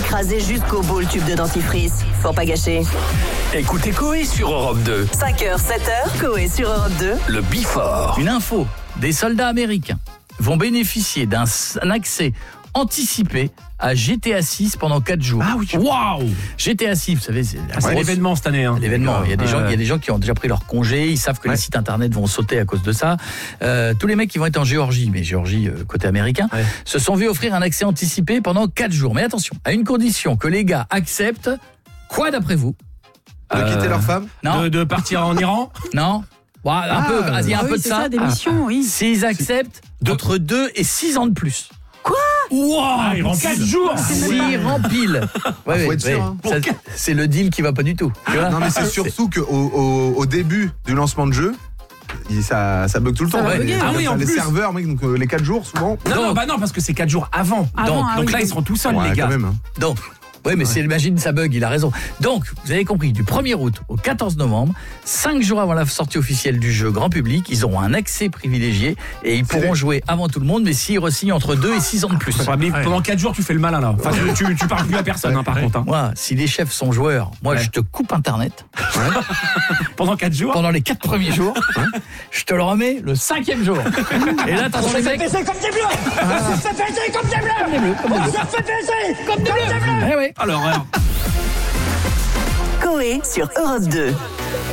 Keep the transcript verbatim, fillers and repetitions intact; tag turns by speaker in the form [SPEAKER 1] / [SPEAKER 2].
[SPEAKER 1] écrasé jusqu'au bout le tube de dentifrice. Faut pas gâcher.
[SPEAKER 2] Écoutez Coé sur Europe deux.
[SPEAKER 1] cinq heures, sept heures, Coé sur Europe deux.
[SPEAKER 2] Le Before.
[SPEAKER 3] Une info, des soldats américains vont bénéficier d'un un accès anticipé à G T A six pendant quatre jours.
[SPEAKER 4] Ah oui.
[SPEAKER 3] Waouh. G T A six, vous savez, c'est la
[SPEAKER 4] C'est
[SPEAKER 3] grosse-
[SPEAKER 4] l'événement cette année. Hein.
[SPEAKER 3] l'événement. Il y a des gens,
[SPEAKER 4] Ouais.
[SPEAKER 3] il y a des gens qui ont déjà pris leur congé, ils savent que
[SPEAKER 4] Ouais.
[SPEAKER 3] les sites internet vont sauter à cause de ça. Euh, tous les mecs qui vont être en Géorgie, mais Géorgie euh, côté américain,
[SPEAKER 4] Ouais.
[SPEAKER 3] se sont vus offrir un accès anticipé pendant quatre jours. Mais attention, à une condition, que les gars acceptent quoi d'après vous?
[SPEAKER 5] De
[SPEAKER 4] Euh,
[SPEAKER 5] quitter leur femme.
[SPEAKER 3] Non,
[SPEAKER 4] De, de partir en Iran.
[SPEAKER 3] non. Bon, un
[SPEAKER 5] Ah,
[SPEAKER 3] peu, il y a un
[SPEAKER 6] Ah
[SPEAKER 3] peu
[SPEAKER 6] oui,
[SPEAKER 3] de
[SPEAKER 6] c'est
[SPEAKER 3] ça.
[SPEAKER 6] ça, des missions, oui.
[SPEAKER 3] S'ils acceptent, d'entre deux et six ans de plus.
[SPEAKER 4] Wow,
[SPEAKER 7] Ah, ils remplissent.
[SPEAKER 4] quatre jours.
[SPEAKER 3] S'ils remplissent. Ouais,
[SPEAKER 5] faut
[SPEAKER 3] ouais,
[SPEAKER 5] être sûr,
[SPEAKER 3] ouais.
[SPEAKER 5] hein.
[SPEAKER 3] Ça, c'est le deal qui va pas du tout. Tu vois.
[SPEAKER 5] Non mais c'est surtout qu'au au, au début du lancement de jeu, il- ça, ça bug tout le
[SPEAKER 6] Ça
[SPEAKER 5] temps.
[SPEAKER 6] va
[SPEAKER 5] Les-
[SPEAKER 6] bugger,
[SPEAKER 5] les-
[SPEAKER 4] ah oui, en
[SPEAKER 5] les
[SPEAKER 4] plus.
[SPEAKER 5] serveurs, mec, donc euh, les quatre jours souvent.
[SPEAKER 4] Non, non,
[SPEAKER 3] Donc-
[SPEAKER 4] bah non, parce que c'est quatre jours avant.
[SPEAKER 6] Avant,
[SPEAKER 4] donc
[SPEAKER 6] ah
[SPEAKER 4] donc
[SPEAKER 6] oui,
[SPEAKER 4] là,
[SPEAKER 6] oui.
[SPEAKER 4] ils seront tout seuls,
[SPEAKER 5] Ouais,
[SPEAKER 4] les gars.
[SPEAKER 5] quand même. Hein.
[SPEAKER 3] Donc, oui, mais c'est imagine ça bug, il a raison. Donc, vous avez compris, du premier août au quatorze novembre, cinq jours avant la sortie officielle du jeu grand public, ils auront un accès privilégié et ils pourront jouer avant tout le monde, mais s'ils re-signent entre deux et six ans de plus.
[SPEAKER 4] Ouais, mais pendant quatre jours, tu fais le malin là. Enfin, tu, tu, tu parles plus à personne, hein, par
[SPEAKER 7] Ouais.
[SPEAKER 4] contre. Hein.
[SPEAKER 3] Moi, si les chefs sont joueurs, moi
[SPEAKER 4] Ouais.
[SPEAKER 3] je te coupe internet
[SPEAKER 4] Pendant quatre jours.
[SPEAKER 3] pendant les quatre premiers jours, je te le remets le cinquième jour. Et là, t'entends les mecs.
[SPEAKER 8] C'est comme des bleus. On se fait baiser comme des bleus. On se fait baiser comme des bleus.
[SPEAKER 3] Eh ouais.
[SPEAKER 4] Alors, alors.
[SPEAKER 1] Coé sur Europe deux.